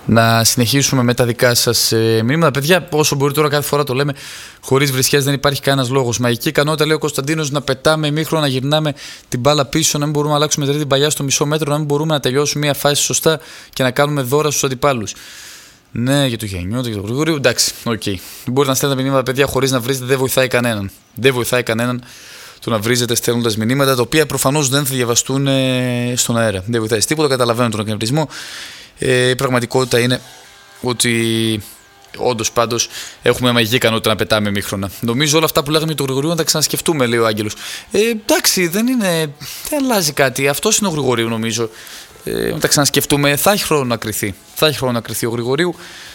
να συνεχίσουμε με τα δικά σας μηνύματα. Παιδιά, όσο μπορεί τώρα, κάθε φορά το λέμε, χωρίς βρισιές δεν υπάρχει κανένας λόγος. Μαγική ικανότητα, λέει ο Κωνσταντίνος, να πετάμε ημίχρονα, να γυρνάμε την μπάλα πίσω, να μην μπορούμε να αλλάξουμε τρίτη παλιά στο μισό μέτρο, να μην μπορούμε να τελειώσουμε μια φάση σωστά και να κάνουμε δώρα στους αντιπάλους. Ναι, για το Γιαννιώτη, για το Γρηγορίου, εντάξει, οκ. Μπορείτε να στέλνετε μηνύματα, παιδιά, χωρίς να βρίζετε, δεν βοηθάει κανέναν. Δεν βοηθάει κανέναν το να βρίζετε στέλνοντας μηνύματα, τα οποία προφανώς δεν θα διαβαστούν στον αέρα. Δεν βοηθάει τίποτα, καταλαβαίνω τον εκνευρισμό. Η πραγματικότητα είναι ότι όντως πάντως έχουμε μαγική ικανότητα να πετάμε ημίχρονα. Νομίζω όλα αυτά που λέγαμε για τον Γρηγορίου να τα ξανασκεφτούμε, λέει ο Άγγελος. Εντάξει, δεν αλλάζει κάτι. Αυτός είναι ο Γρηγορίου, νομίζω. Να τα ξανασκεφτούμε. Θα έχει χρόνο να κρυθεί. Θα έχει χρόνο να κρυθεί ο Γρηγορίου.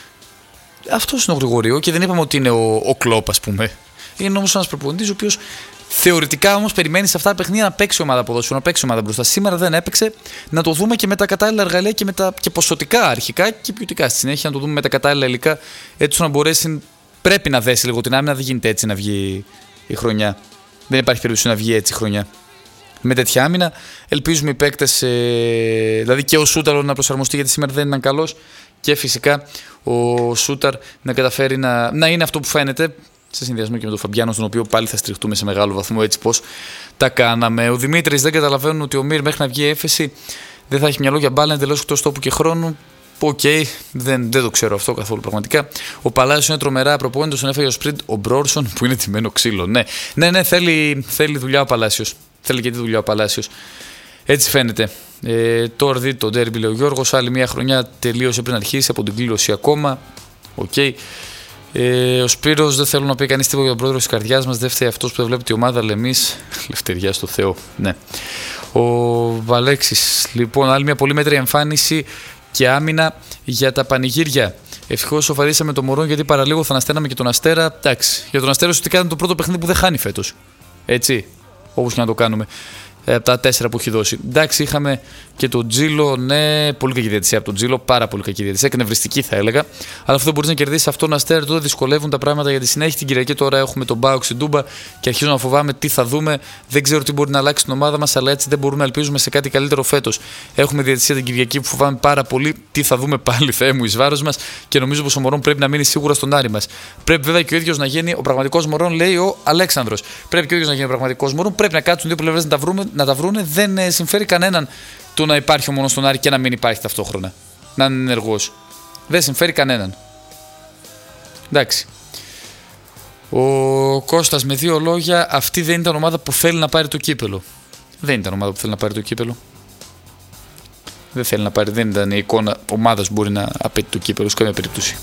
Αυτός είναι ο Γρηγορίου και δεν είπαμε ότι είναι ο Κλόπ, ας πούμε. Είναι όμως ένας προπονητής ο οποίος θεωρητικά όμως περιμένει σε αυτά τα παιχνίδια να παίξει ομάδα ποδόσφαιρο, να παίξει ομάδα μπροστά. Σήμερα δεν έπαιξε. Να το δούμε και με τα κατάλληλα εργαλεία και ποσοτικά αρχικά και ποιοτικά στη συνέχεια. Να το δούμε με τα κατάλληλα υλικά, έτσι ώστε να μπορέσει. Πρέπει να δέσει λίγο την άμυνα. Δεν γίνεται έτσι να βγει η χρονιά. Δεν υπάρχει περίπτωση να βγει έτσι η χρονιά. Με τέτοια άμυνα, ελπίζουμε οι παίκτες, δηλαδή και ο Σούταρ να προσαρμοστεί, γιατί σήμερα δεν ήταν καλός, και φυσικά ο Σούταρ να καταφέρει να είναι αυτό που φαίνεται, σε συνδυασμό και με τον Φαμπιάνο, στον οποίο πάλι θα στριχτούμε σε μεγάλο βαθμό, έτσι πως τα κάναμε. Ο Δημήτρης, δεν καταλαβαίνουν ότι ο Μύρ μέχρι να βγει έφεση δεν θα έχει μυαλό για μπάλα, εντελώς εκτός τόπου και χρόνου. Οκ, δεν το ξέρω αυτό καθόλου πραγματικά. Ο Παλάσιος είναι τρομερά προπόνητος, τον έφαγε ο Σπριντ ο Μπρόρσον που είναι τιμένο ξύλο. Ναι, θέλει δουλειά ο Παλάσιος. Θέλει και τη δουλειά ο Παλάσιος. Έτσι φαίνεται. Τώρα δείτε το ντέρμπι, λέει ο Γιώργος. Άλλη μια χρονιά τελείωσε πριν αρχίσει από την κλήρωση ακόμα. Οκ. Ο Σπύρος, δεν θέλω να πει κανείς τίποτα για τον πρόεδρο της καρδιάς μας. Δεν φταίει αυτός που δεν βλέπει τη ομάδα, αλλά εμείς. Λευτεριά στο Θεό. Ναι. Ο Βαλέξης. Λοιπόν, άλλη μια πολύ μέτρη εμφάνιση και άμυνα για τα πανηγύρια. Ευτυχώς σοφαρίσαμε τον Μωρόν, γιατί παραλίγο θα αναστέναμε και τον Αστέρα. Εντάξει. Για τον Αστέρα ουσιαστικά ήταν το πρώτο παιχνίδι που δεν χάνει φέτος. Έτσι. Όπως και να το κάνουμε. Από τα 4 που έχει δώσει. Εντάξει, είχαμε και τον Τζίλο. Ναι, πολύ κακή διαιτησία από τον Τζίλο. Πάρα πολύ κακή διαιτησία. Εκνευριστική θα έλεγα. Αλλά αυτό μπορεί να κερδίσει αυτόν τον Αστέρα. Τότε δυσκολεύουν τα πράγματα για τη συνέχεια. Την Κυριακή τώρα έχουμε τον Μπάουκ στην Τούμπα και αρχίζω να φοβάμαι τι θα δούμε. Δεν ξέρω τι μπορεί να αλλάξει την ομάδα μας, αλλά έτσι δεν μπορούμε να ελπίζουμε σε κάτι καλύτερο φέτος. Έχουμε διαιτησία την Κυριακή που φοβάμαι πάρα πολύ. Τι θα δούμε πάλι, Θεέ μου, εις βάρος μας, και νομίζω πως ο Μωρόν πρέπει να μείνει σίγουρα στον Άρη μας. Πρέπει βέβαια και ο ίδιος να γίνει ο πραγματικός Μωρόν, λέει ο Αλέξανδρος. Πρέπει και ο ίδιος να γίνει ο πραγματικός Μωρόν. Πρέπει να κάτσουν δύο πλευρές να τα βρούνε. Δεν συμφέρει κανέναν το να υπάρχει ο μόνος στον Άρη και να μην υπάρχει ταυτόχρονα. Να είναι ενεργός. Δεν συμφέρει κανέναν. Εντάξει. Ο Κώστας, με δύο λόγια, αυτή δεν ήταν ομάδα που θέλει να πάρει το κύπελο. Δεν ήταν ομάδα που θέλει να πάρει το κύπελο. Δεν θέλει να πάρει, δεν ήταν η εικόνα ομάδας που μπορεί να απαιτεί το κύπελο σε καμία περίπτωση.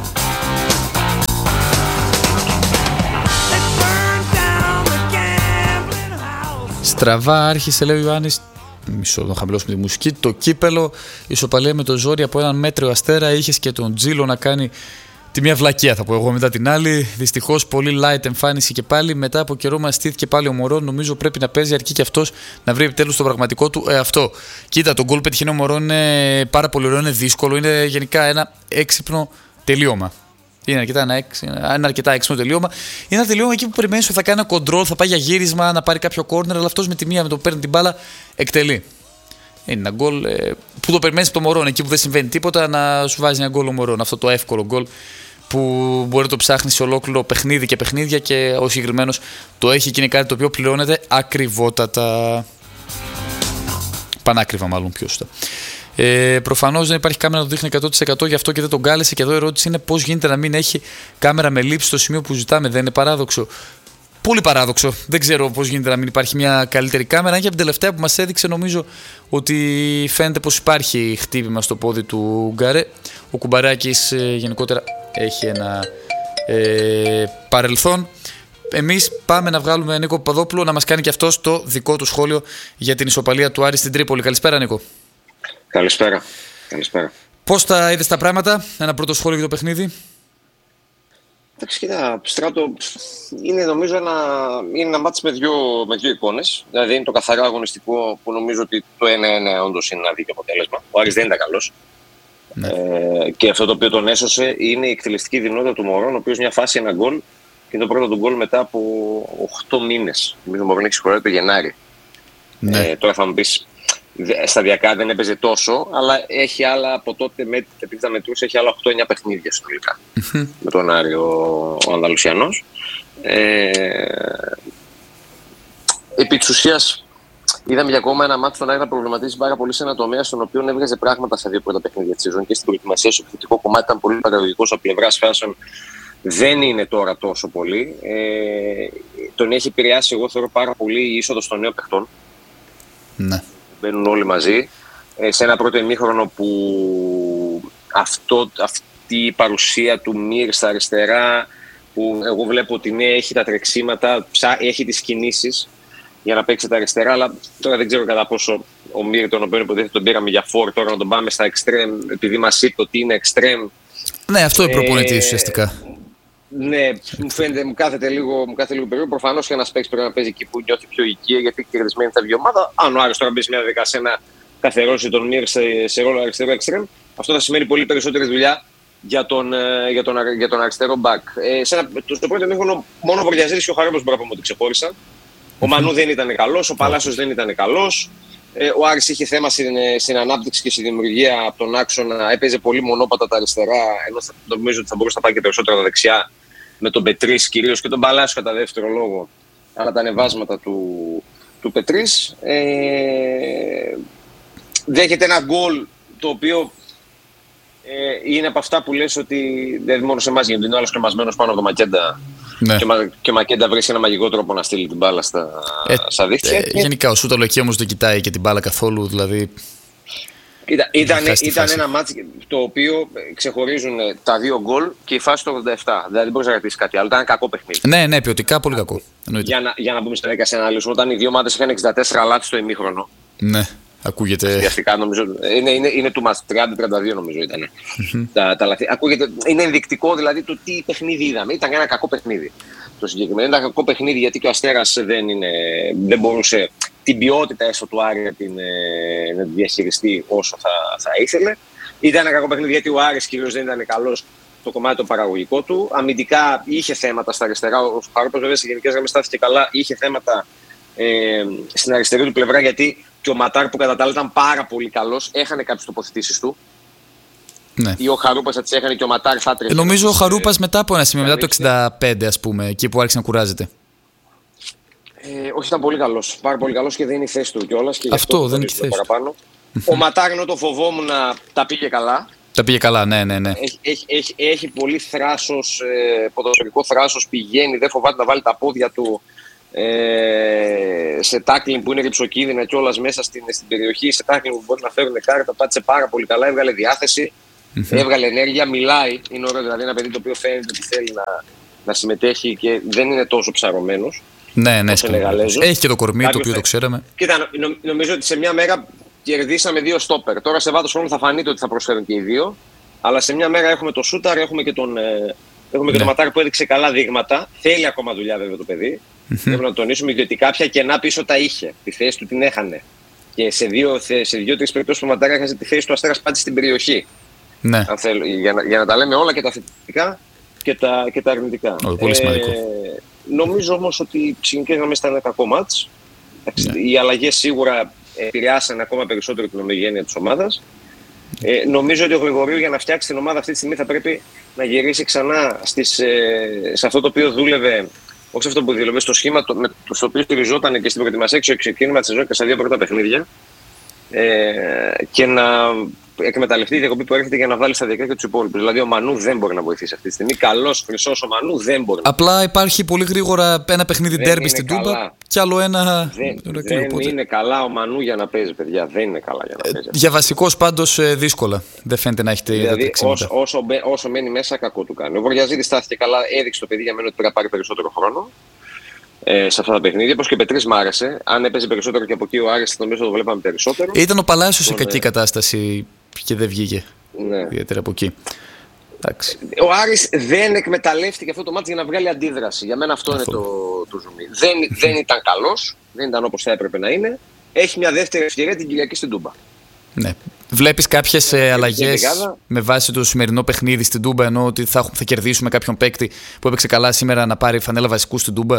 Στραβά άρχισε, λέει ο Ιωάννης. Μισό να χαμηλώσουμε τη μουσική. Το κύπελο, ισοπαλία με το ζόρι από έναν μέτριο Αστέρα. Είχες και τον Τζίλο να κάνει τη μία βλακεία, θα πω εγώ, μετά την άλλη. Δυστυχώς πολύ light εμφάνιση και πάλι. Μετά από καιρό μας στήθηκε πάλι ο Μωρόν. Νομίζω πρέπει να παίζει, αρκεί και αυτός να βρει επιτέλους το πραγματικό του αυτό. Κοίτα, τον γκολ πετυχαίνει ο Μωρόν είναι πάρα πολύ ωραίο, είναι δύσκολο. Είναι γενικά ένα έξυπνο τελείωμα. Είναι ένα αρκετά έξυπνο τελείωμα. Είναι ένα τελείωμα εκεί που περιμένεις ότι θα κάνει ένα κοντρόλ, θα πάει για γύρισμα, να πάρει κάποιο κόρνερ, αλλά αυτός με τη μία, με το που παίρνει την μπάλα, εκτελεί. Είναι ένα γκολ που το περιμένεις από το Μωρόν, εκεί που δεν συμβαίνει τίποτα, να σου βάζει ένα γκολ ο Μωρόν. Αυτό το εύκολο γκολ που μπορεί να το ψάχνει σε ολόκληρο παιχνίδι και παιχνίδια, και ο συγκεκριμένος το έχει, και είναι κάτι το οποίο πληρώνεται ακριβότατα. Πανάκριβα, μάλλον πιο σωστά. Προφανώς δεν υπάρχει κάμερα να το δείχνει 100%, γι' αυτό και δεν τον κάλεσε. Και εδώ η ερώτηση είναι πώς γίνεται να μην έχει κάμερα με λήψη στο σημείο που ζητάμε. Δεν είναι παράδοξο? Πολύ παράδοξο. Δεν ξέρω πώς γίνεται να μην υπάρχει μια καλύτερη κάμερα. Αν και από την τελευταία που μας έδειξε, νομίζω ότι φαίνεται πως υπάρχει χτύπημα στο πόδι του Γκαρέ. Ο Κουμπαράκης γενικότερα έχει ένα παρελθόν. Εμείς πάμε να βγάλουμε Νίκο Παπαδόπουλο να μας κάνει και αυτός το δικό του σχόλιο για την ισοπαλία του Άρη στην Τρίπολη. Καλησπέρα, Νίκο. Καλησπέρα. Πώς τα είδες τα πράγματα, ένα πρώτο σχόλιο για το παιχνίδι? Εντάξει, κοίτα, Στράτο, είναι νομίζω ένα μάτς με δύο εικόνες. Δηλαδή είναι το καθαρά αγωνιστικό, που νομίζω ότι το 1-1 όντως είναι ένα δίκαιο αποτέλεσμα. Ο Άρης δεν ήταν καλός. Ναι. Και αυτό το οποίο τον έσωσε είναι η εκτελεστική δυνατότητα του Μωρόν, ο οποίος μια φάση, ένα γκολ, και είναι το πρώτο του γκολ μετά από 8 μήνες. Νομίζω ότι μπορεί να έχει συγχωρεί το Γενάρη. Ναι. Τώρα θα μου πεις, σταδιακά δεν έπαιζε τόσο, αλλά έχει άλλα από τότε, επειδή τα μετρούσε, έχει άλλα 8-9 παιχνίδια συνολικά με τον Άρη ο Ανδαλουσιανός. Επί της ουσίας, είδαμε για ακόμα ένα μάτι στον Άρη να προβληματίζει πάρα πολύ σε ένα τομέα στον οποίο έβγαζε πράγματα στα δύο πρώτα παιχνίδια της σεζόν και στην προετοιμασία. Στο επιθετικό κομμάτι ήταν πολύ παραγωγικός από πλευράς φάσεων. Δεν είναι τώρα τόσο πολύ. Τον έχει επηρεάσει, εγώ θεωρώ, πάρα πολύ η είσοδος των νέων παιχτών. Ναι. Μπαίνουν όλοι μαζί. Σε ένα πρώτο ημίχρονο που αυτή η παρουσία του Μύρ στα αριστερά, που εγώ βλέπω ότι ναι, έχει τα τρεξίματα, έχει τις κινήσεις για να παίξει τα αριστερά, αλλά τώρα δεν ξέρω κατά πόσο ο Μύρ, τον οποίο υποτίθεται τον πήραμε για φόρ, τώρα να τον πάμε στα εξτρέμ, επειδή μας είπε ότι είναι εξτρέμ. Ναι, αυτό είναι προπονητής ουσιαστικά. Ναι, μου κάθεται λίγο περίεργο. Προφανώς και ένας παίκτης πρέπει να παίζει εκεί που νιώθει πιο οικία, γιατί κερδισμένη θα βγει η ομάδα. Αν ο Άρης τώρα μπει σε μια διαδικασία να καθαρώσει τον Μύρ σε ρόλο αριστερό εξτρέμ, αυτό θα σημαίνει πολύ περισσότερη δουλειά για τον αριστερό μπακ. Στο πρώτο μήχρονο μόνο ο Βορειαζίδης και ο Χαρόπουλος μπορούμε να πούμε ότι ξεχώρισαν. Ο Μανού δεν ήταν καλός, ο Παλάσιος δεν ήταν καλός. Ο Άρης είχε θέμα στην ανάπτυξη και στη δημιουργία από τον άξονα. Έπαιζε πολύ μονόπατα τα αριστερά, ενώ νομίζω ότι θα μπορούσε να πάει και περισσότερα τα δεξιά με τον Πετρίς κυρίως και τον Παλάσιο κατά δεύτερο λόγο. Αλλά τα ανεβάσματα του Πετρίς. Δέχεται ένα γκολ το οποίο είναι από αυτά που λες ότι δεν μόνο σε εμάς γίνεται. Είναι ο άλλος κρεμασμένος πάνω από το Μακέντα. Ναι. Και ο Μακέντα βρίσκει ένα μαγικό τρόπο να στείλει την μπάλα στα δίχτυα. Γενικά ο Σούταλο εκεί όμως δεν κοιτάει και την μπάλα καθόλου. Δηλαδή... Ήταν ένα μάτσι το οποίο ξεχωρίζουν τα δύο γκολ και η φάση του 87. Δηλαδή δεν μπορείς να κρατήσεις κάτι άλλο. Ήταν ένα κακό παιχνίδι. Ναι, ποιοτικά πολύ κακό. Για να μπούμε στα 10 σε αναλύσουμε. Όταν οι δύο ομάδες είχαν 64 λάθη στο ημίχρονο. Ναι. Ακούγεται. Ουσιαστικά νομίζω. Είναι του μας 30-32 νομίζω ήταν. Τα λαθή. Ακούγεται. Είναι ενδεικτικό δηλαδή το τι παιχνίδι είδαμε. Ήταν ένα κακό παιχνίδι. Το συγκεκριμένο ήταν κακό παιχνίδι γιατί και ο Αστέρας δεν μπορούσε την ποιότητα έστω του Άρη να τη διαχειριστεί όσο θα ήθελε. Ήταν ένα κακό παιχνίδι γιατί ο Άρης κυρίως δεν ήταν καλός στο κομμάτι το παραγωγικό του. Αμυντικά είχε θέματα στα αριστερά. Ο Χαρόπουλος βέβαια σε γενικές γραμμές στάθηκε καλά. Είχε θέματα στην αριστερή του πλευρά γιατί και ο Ματάρ που κατά τα άλλα ήταν πάρα πολύ καλός. Έχανε κάποιες τοποθετήσεις του. Ναι. Ή ο Χαρούπας θα τις έκανε και ο Ματάρ θα τρέχει. Νομίζω ο Χαρούπας μετά από ένα σημείο, μετά το 65 ας πούμε, εκεί που άρχισε να κουράζεται. Όχι, ήταν πολύ καλός. Πάρα πολύ καλός και δεν είναι η θέση του κιόλας. Αυτό δεν είναι η θέση του. Ο Ματάρ, ενώ το φοβόμουν, τα πήγε καλά. Τα πήγε καλά, ναι. Έχει πολύ θράσος, ποδοσφαιρικό θράσος, πηγαίνει, δεν φοβάται να βάλει τα πόδια του σε τάκλινγκ που είναι ρυψοκίνδυνα κιόλας μέσα στην περιοχή, σε τάκλινγκ που μπορεί να φέρουν κάρτα. Πάτησε πάρα πολύ καλά, έβγαλε διάθεση, έβγαλε ενέργεια, μιλάει. Είναι ωραίο δηλαδή ένα παιδί το οποίο φαίνεται ότι θέλει να συμμετέχει και δεν είναι τόσο ψαρωμένος. Ναι. Έχει και το κορμί το οποίο το ξέραμε. Κοίτα, νομίζω ότι σε μια μέρα κερδίσαμε δύο στόπερ. Τώρα σε βάθος χρόνου θα φανείται ότι θα προσφέρουν και οι δύο. Αλλά σε μια μέρα έχουμε το Σούταρ, έχουμε και τον Ματάρ που έδειξε καλά δείγματα. Θέλει ακόμα δουλειά βέβαια το παιδί. Πρέπει να τονίσουμε γιατί κάποια κενά πίσω τα είχε. Τη θέση του την έχανε. Και σε δύο-τρεις περιπτώσεις που ο Ματάρ έχασε τη θέση του, Αστέρας πάτησε στην περιοχή. Ναι. Αν θέλω, για να τα λέμε όλα και τα θετικά και τα αρνητικά. Πολύ σημαντικό. Νομίζω όμως ότι ψυχικές γραμμές ήταν ένα κακό μάτς. Οι αλλαγές σίγουρα επηρεάσαν ακόμα περισσότερο την ομογένεια της ομάδας. Νομίζω ότι ο Γρηγορίου για να φτιάξει την ομάδα αυτή τη στιγμή θα πρέπει να γυρίσει ξανά σε αυτό το οποίο δούλευε, όχι σε αυτό που δούλευε, στο σχήμα στο οποίο στηριζόταν και στην προετοιμασία και στο ξεκίνημα της σεζόν και στα δύο πρώτα παιχνίδια. Και να εκμεταλλευτεί τη διακοπή που έρχεται για να βάλει στα δικά και του υπόλοιπου. Δηλαδή, ο Μανού δεν μπορεί να βοηθήσει αυτή τη στιγμή. Καλός, χρυσός ο Μανού δεν μπορεί. Απλά υπάρχει πολύ γρήγορα ένα παιχνίδι ντέρμπι στην Τούμπα και άλλο ένα. Δεν είναι καλά ο Μανού για να παίζει, παιδιά. Δεν είναι καλά για να παίζει. Για βασικός πάντως δύσκολα. Δεν φαίνεται να έχετε δηλαδή, όσο μένει μέσα, κακό του κάνει. Ο Βορειαζίδης στάθηκε καλά, έδειξε το παιδί για μένα ότι πρέπει να πάρει περισσότερο χρόνο. Σε αυτά τα παιχνίδια. Όπως και ο Πετρίς μ' άρεσε. Αν έπαιζε περισσότερο και από εκεί ο Άρης, νομίζω το βλέπαμε περισσότερο. Ήταν ο Παλάσιος σε κακή κατάσταση και δεν βγήκε. Ναι. Ιδιαίτερα από εκεί. Εντάξει. Ο Άρης δεν εκμεταλλεύτηκε αυτό το μάτι για να βγάλει αντίδραση. Για μένα αυτό είναι το ζουμί. Δεν ήταν καλός, δεν ήταν όπως θα έπρεπε να είναι. Έχει μια δεύτερη ευκαιρία την Κυριακή στην Τούμπα. Ναι. Βλέπεις κάποιες αλλαγές με βάση το σημερινό παιχνίδι στην Τούμπα, ενώ ότι θα κερδίσουμε κάποιον παίκτη που έπαιξε καλά σήμερα να πάρει φανέλα βασικού στην Τούμπα?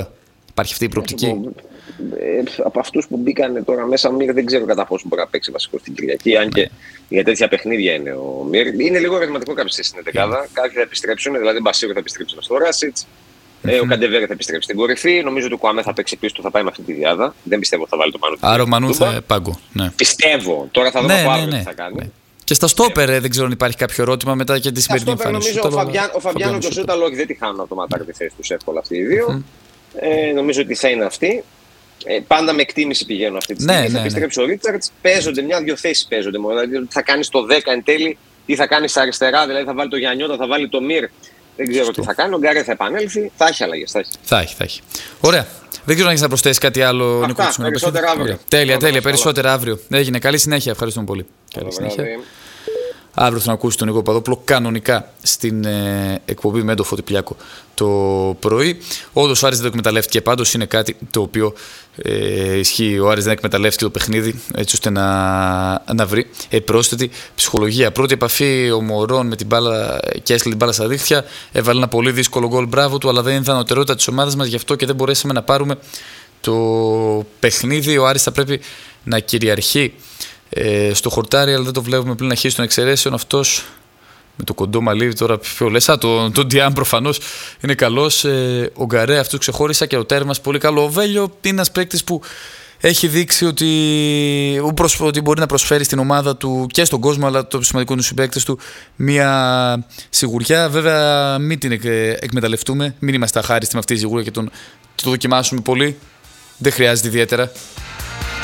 Υπάρχει αυτή η προοπτική. Από αυτούς που μπήκαν τώρα μέσα, ο Μυρ δεν ξέρω κατά πόσο μπορεί να παίξει βασικό στην Κυριακή. Αν και για τέτοια παιχνίδια είναι ο Μυρ. Είναι λίγο ερωτηματικό κάποιοι στην 11. Κάποιοι θα επιστρέψουν, δηλαδή ο Μπασίρο θα επιστρέψει στο Ράσιτς. Ο Καντεβέρε θα επιστρέψει στην κορυφή. Νομίζω ότι ο Κουαμέ θα παίξει πίσω του, θα πάει με αυτή τη διάδα. Δεν πιστεύω ότι θα βάλει το Μανού. Άρα ο Μανού θα πάγκο. Ναι. Πιστεύω. Τώρα θα δούμε αύριο τι θα κάνει. Ναι. Και στα στόπερ δεν ξέρω αν υπάρχει κάποιο ερώτημα μετά και τη σημερινή εμφάνιση. Νομίζω ο Φαμπιάνο και ο Σούταλο δεν τη χάνουν αυτομάτω τη θέση του εύκολα αυτοί οι δύο. Νομίζω ότι θα είναι αυτοί. Πάντα με εκτίμηση πηγαίνουν αυτή τη στιγμή. Θα επιστρέψει ο Ρίτσαρτς. Παίζονται μια-δυο θέσεις. Δηλαδή θα κάνει το 10 εν τέλει ή θα κάνει αριστερά. Δηλαδή θα βάλει το Γιαννιώτα, θα βάλει το Μυρ. Δεν ξέρω τι θα κάνει. Ο Γκάρε θα επανέλθει. Θα έχει αλλαγές. Θα έχει. Ωραία. Δεν ξέρω αν έχει να προσθέσει κάτι άλλο, Νίκο. Περισσότερα αύριο. Τέλεια. Περισσότερα αύριο. Έγινε. Καλή συνέχεια. Ευχαριστούμε πολύ. Καλή συνέχεια. Αύριο θα να ακούσει τον Νίκο Παπαδόπουλο κανονικά στην εκπομπή με τον Φωτιπλιάκο το πρωί. Όντως ο Άρης δεν το εκμεταλλεύτηκε, πάντως είναι κάτι το οποίο ισχύει. Ο Άρης δεν εκμεταλλεύτηκε το παιχνίδι έτσι ώστε να βρει πρόσθετη ψυχολογία. Πρώτη επαφή ο Μωρόν με την μπάλα και έστειλε την μπάλα στα δίχτυα. Έβαλε ένα πολύ δύσκολο γκολ, μπράβο του, αλλά δεν ήταν ανωτερότητα της ομάδας μας, γι' αυτό και δεν μπορέσαμε να πάρουμε το παιχνίδι. Ο Άρης θα πρέπει να κυριαρχεί στο χορτάρι, αλλά δεν το βλέπουμε πλην αρχίσει των εξαιρέσεων. Αυτός με το κοντό μαλλί, τώρα ποιο λες, τον Ντιάν προφανώς είναι καλός. Ο Γκαρέ αυτούς ξεχώρισα και ο τέρμας πολύ καλό. Ο Βέλιο είναι ένας παίκτης που έχει δείξει ότι μπορεί να προσφέρει στην ομάδα του και στον κόσμο, αλλά το σημαντικό είναι στους συμπαίκτες του μια σιγουριά. Βέβαια μην την εκμεταλλευτούμε, μην είμαστε αχάριστοι με αυτή τη σιγουριά και το δοκιμάσουμε πολύ. Δεν χρειάζεται ιδιαίτερα.